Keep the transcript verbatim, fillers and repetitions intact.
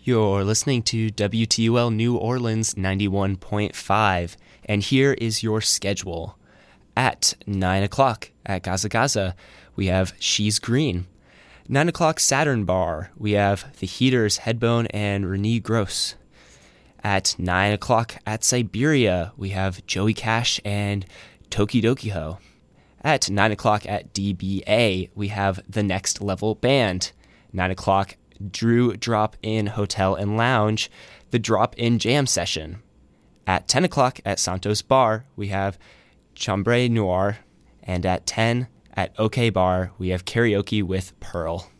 You're listening to W T U L New Orleans ninety-one point five, and here is your schedule. At nine o'clock at Gaza Gaza, we have She's Green. nine o'clock Saturn Bar, we have The Heaters, Headbone, and Renee Gross. At nine o'clock at Siberia, we have Joey Cash and Tokidoki Ho. At nine o'clock at D B A, we have The Next Level Band. nine o'clock Drew Drop-In Hotel and Lounge, the Drop-In Jam Session. At ten o'clock at Santos Bar, we have Chambre Noir. And at ten at OK Bar, we have karaoke with Pearl.